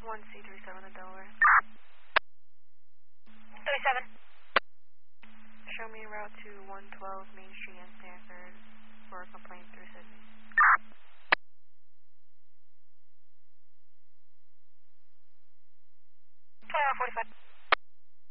1C37 in Delaware. 37. Show me route to 112 Main Street in Stanford for a complaint through Sydney. 45.